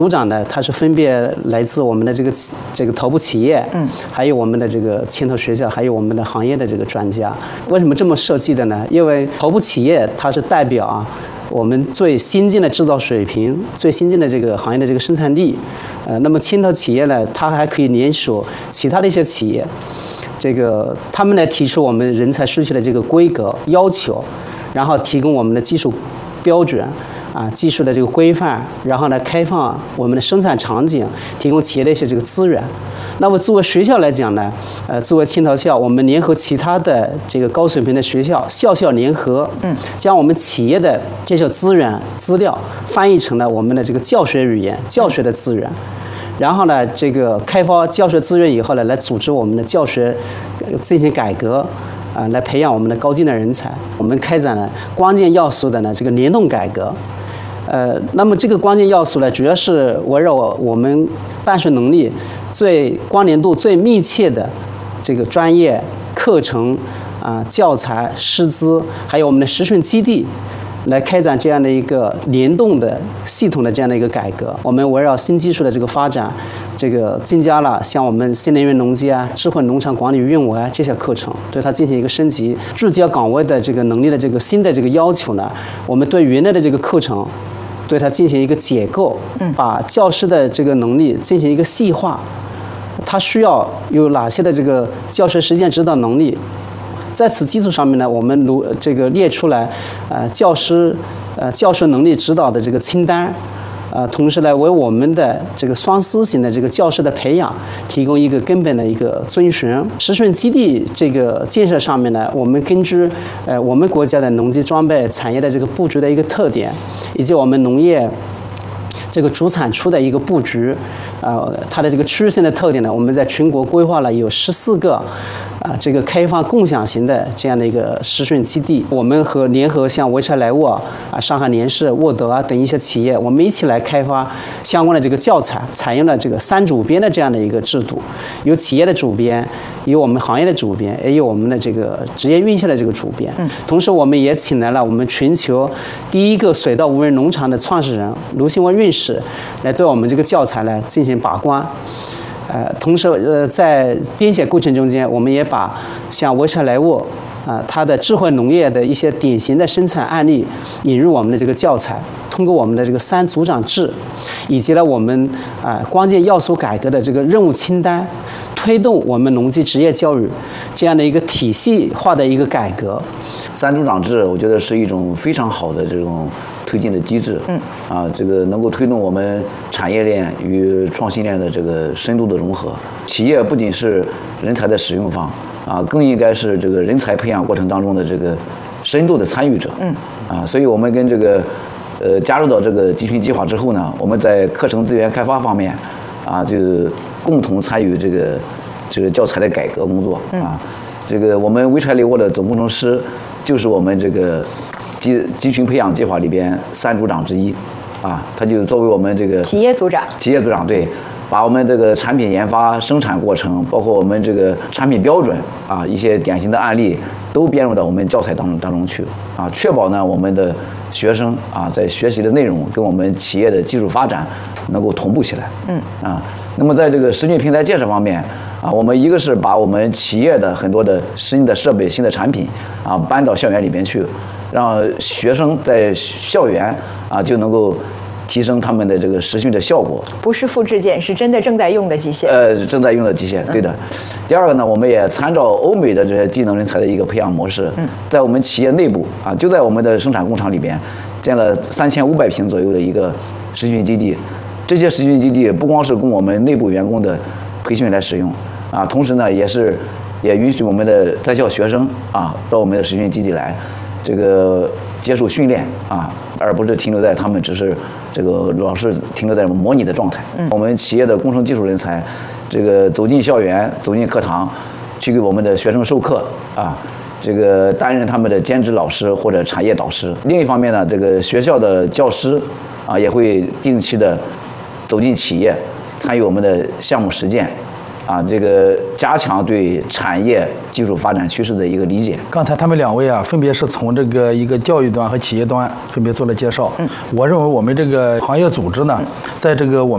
组长呢，他是分别来自我们的这个头部企业，还有我们的这个牵头学校，还有我们的行业的这个专家。为什么这么设计的呢？因为头部企业它是代表我们最新进的制造水平、最新进的这个行业的这个生产力。那么牵头企业呢，它还可以联手其他的一些企业，他们来提出我们人才需求的这个规格要求，然后提供我们的技术标准。技术的这个规范，然后呢，开放我们的生产场景，提供企业的一些这个资源。那么作为学校来讲呢，作为青桃校，我们联合其他的这个高水平的学校，校校联合，将我们企业的这些资源资料翻译成了我们的这个教学语言、教学的资源。然后呢，这个开发教学资源以后呢，来组织我们的教学进行改革。来培养我们的高精的人才。我们开展了关键要素的呢这个联动改革。那么这个关键要素呢，主要是围绕我们办学能力最关联度最密切的这个专业课程教材师资，还有我们的实训基地，来开展这样的一个联动的系统的这样的一个改革。我们围绕新技术的这个发展，增加了像我们新能源农机智慧农场管理运维这些课程，对它进行一个升级。聚焦岗位的这个能力的这个新的这个要求呢，我们对原来的这个课程，对它进行一个解构，把教师的这个能力进行一个细化，它需要有哪些的这个教学实践指导能力。在此基础上面呢，我们列出来教师教学能力指导的这个清单，同时呢，为我们的这个双思型的这个教师的培养提供一个根本的一个遵循。实训基地这个建设上面呢，我们根据我们国家的农机装备产业的这个布局的一个特点，以及我们农业这个主产出的一个布局，它的这个区域性的特点呢，我们在全国规划了有14个这个开放共享型的这样的一个实训基地。我们联合像潍柴莱沃上海联世、沃德等一些企业，我们一起来开发相关的这个教材，采用了这个3主编的这样的一个制度，有企业的主编，有我们行业的主编，也有我们的这个职业院校的这个主编。同时我们也请来了我们全球第一个水稻无人农场的创始人卢新文院士来对我们这个教材来进行把关。同时在编写过程中间，我们也把像潍柴莱沃它的智慧农业的一些典型的生产案例引入我们的这个教材，通过我们的这个3组长制，以及呢我们关键要素改革的这个任务清单，推动我们农机职业教育这样的一个体系化的一个改革。 3组长制，我觉得是一种非常好的这种推进的机制。这个能够推动我们产业链与创新链的这个深度的融合。企业不仅是人才的使用方更应该是这个人才培养过程当中的这个深度的参与者。所以我们跟加入到这个集群计划之后呢，我们在课程资源开发方面就是共同参与这个教材的改革工作。我们潍柴莱沃的总工程师就是我们这个集群培养计划里边3组长之一他就作为我们这个企业组长， 对，把我们这个产品研发、生产过程，包括我们这个产品标准一些典型的案例都编入到我们教材当中去确保呢我们的学生在学习的内容跟我们企业的技术发展能够同步起来。那么在这个实训平台建设方面我们一个是把我们企业的很多的新的设备、新的产品搬到校园里边去，让学生在校园就能够提升他们的这个实训的效果。 不是复制件，是真的正在用的机械。 正在用的机械，对的。第二个呢，我们也参照欧美的这些技能人才的一个培养模式，在我们企业内部就在我们的生产工厂里边建了3500平左右的一个实训基地。这些实训基地不光是供我们内部员工的培训来使用同时呢，也允许我们的在校学生到我们的实训基地来接受训练而不是停留在他们只是老是停留在模拟的状态。我们企业的工程技术人才走进校园、走进课堂，去给我们的学生授课担任他们的兼职老师或者产业导师。另一方面呢，学校的教师也会定期的走进企业，参与我们的项目实践加强对产业技术发展趋势的一个理解。 刚才他们2位分别是从一个教育端和企业端分别做了介绍。我认为我们这个行业组织呢，在我们